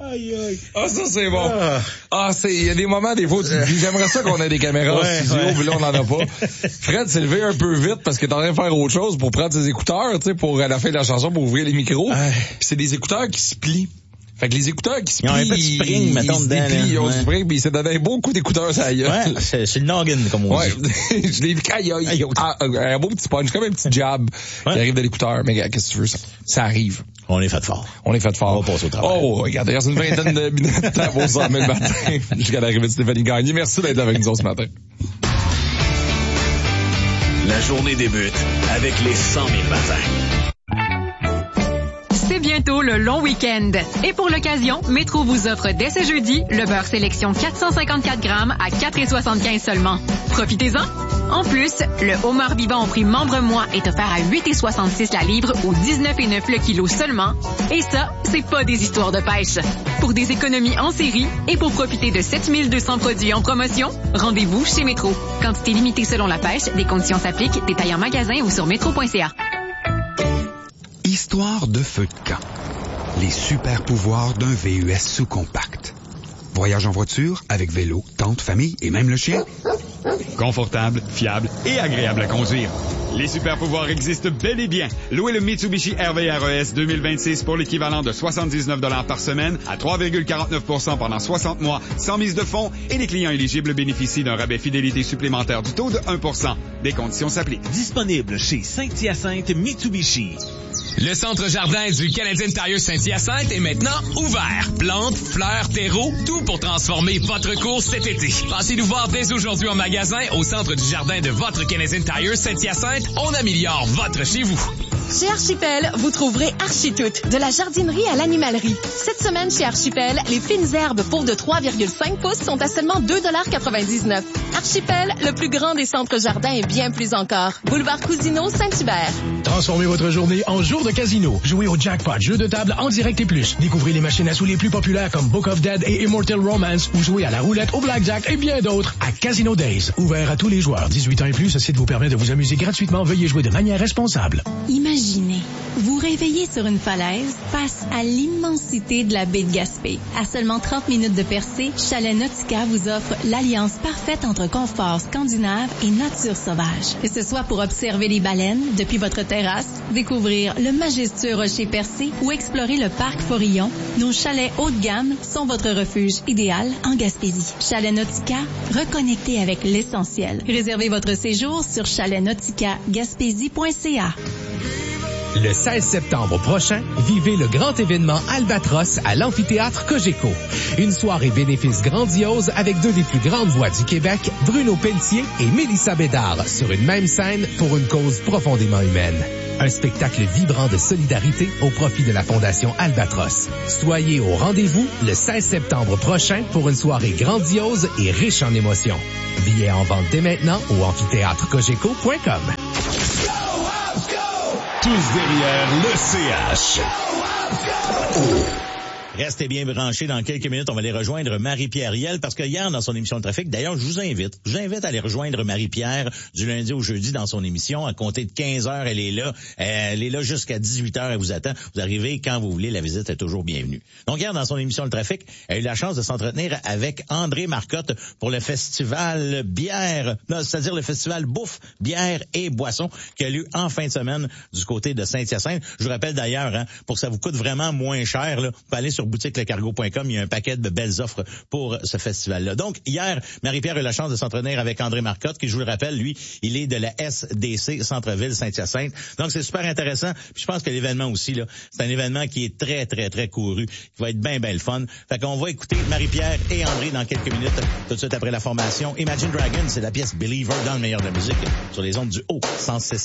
Aïe, aïe. Ah, ça, c'est bon. Il y a des moments, des fois, où tu te dis, j'aimerais ça qu'on ait des caméras en studio, puis là, on en a pas. Fred s'est levé un peu vite parce qu'il est en train de faire autre chose pour prendre ses écouteurs, tu sais, pour à la fin de la chanson, pour ouvrir les micros. Puis c'est des écouteurs qui se plient. Fait que les écouteurs qui se plient, ils ont un petit spring, mettons, dedans. Ils ont du spring, puis il s'est donné un beau coup d'écouteur sur la gueule. Ouais, c'est le noggin, comme on dit. Je l'ai vu un beau petit punch, comme un petit jab qui arrive de l'écouteur. Mais regarde, qu'est-ce que tu veux, ça arrive. On est fait fort. On va passer au travail. Regarde, il reste une vingtaine de minutes avant 100 000 le matin jusqu'à l'arrivée de Stéphanie Gagné. Merci d'être avec nous ce matin. La journée débute avec les 100 000 matins. C'est bientôt le long week-end. Et pour l'occasion, Métro vous offre dès ce jeudi le beurre sélection 454 grammes à 4,75 seulement. Profitez-en! En plus, le homard vivant au prix membre mois est offert à 8,66 la livre ou 19,9 le kilo seulement. Et ça, c'est pas des histoires de pêche. Pour des économies en série et pour profiter de 7200 produits en promotion, rendez-vous chez Métro. Quantité limitée selon la pêche, des conditions s'appliquent, détails en magasin ou sur métro.ca. Histoire de feu de camp. Les super pouvoirs d'un VUS sous-compact. Voyage en voiture, avec vélo, tente, famille et même le chien. Confortable, fiable et agréable à conduire. Les super pouvoirs existent bel et bien. Louez le Mitsubishi RV-RES 2026 pour l'équivalent de 79 $ par semaine à 3,49% pendant 60 mois, sans mise de fonds, et les clients éligibles bénéficient d'un rabais fidélité supplémentaire du taux de 1%. Des conditions s'appliquent. Disponible chez Saint-Hyacinthe Mitsubishi. Le centre jardin du Canadian Tire Saint-Hyacinthe est maintenant ouvert. Plantes, fleurs, terreaux, tout pour transformer votre cours cet été. Passez nous voir dès aujourd'hui en magasin au centre du jardin de votre Canadian Tire Saint-Hyacinthe. On améliore votre chez vous. Chez Archipel, vous trouverez Architoute, de la jardinerie à l'animalerie. Cette semaine chez Archipel, les fines herbes pour de 3,5 pouces sont à seulement 2,99 $. Archipel, le plus grand des centres jardins et bien plus encore. Boulevard Cousineau, Saint-Hubert. Transformez votre journée en jour de casino. Jouez au jackpot, jeux de table en direct et plus. Découvrez les machines à sous les plus populaires comme Book of Dead et Immortal Romance ou jouez à la roulette, au blackjack et bien d'autres à Casino Days. Ouvert à tous les joueurs. 18 ans et plus, ce site vous permet de vous amuser gratuitement. Veuillez jouer de manière responsable. Imaginez, vous réveillez sur une falaise face à l'immensité de la baie de Gaspé. À seulement 30 minutes de percée, Chalet Nautica vous offre l'alliance parfaite entre confort scandinave et nature sauvage. Que ce soit pour observer les baleines depuis votre terrasse, découvrir le majestueux rocher percé ou explorer le parc Forillon, nos chalets haut de gamme sont votre refuge idéal en Gaspésie. Chalet Nautica, reconnecté avec l'essentiel. Réservez votre séjour sur chaletnautica-gaspésie.ca. Le 16 septembre prochain, vivez le grand événement Albatros à l'amphithéâtre Cogeco. Une soirée bénéfice grandiose avec deux des plus grandes voix du Québec, Bruno Pelletier et Mélissa Bédard, sur une même scène pour une cause profondément humaine. Un spectacle vibrant de solidarité au profit de la Fondation Albatros. Soyez au rendez-vous le 16 septembre prochain pour une soirée grandiose et riche en émotions. Billets en vente dès maintenant au amphithéâtrecogeco.com. Tous derrière le CH. Restez bien branchés. Dans quelques minutes, on va aller rejoindre Marie-Pierre Riel parce que hier, dans son émission de trafic, d'ailleurs, je vous invite à aller rejoindre Marie-Pierre du lundi au jeudi dans son émission. À compter de 15h, elle est là. Elle est là jusqu'à 18h, elle vous attend. Vous arrivez quand vous voulez, la visite est toujours bienvenue. Donc hier, dans son émission de trafic, elle a eu la chance de s'entretenir avec André Marcotte pour le festival c'est-à-dire le festival bouffe, bière et boisson qui a lieu en fin de semaine du côté de Saint-Hyacinthe. Je vous rappelle d'ailleurs, pour que ça vous coûte vraiment moins cher, là, vous pouvez aller sur boutiquelecargo.com, il y a un paquet de belles offres pour ce festival-là. Donc, hier, Marie-Pierre a eu la chance de s'entretenir avec André Marcotte, qui, je vous le rappelle, lui, il est de la SDC Centre-Ville Saint-Hyacinthe. Donc, c'est super intéressant. Puis je pense que l'événement aussi, là, c'est un événement qui est très, très, très couru, qui va être bien, bien le fun. Fait qu'on va écouter Marie-Pierre et André dans quelques minutes, tout de suite après la formation. Imagine Dragons, c'est la pièce Believer dans le meilleur de la musique, sur les ondes du haut 106.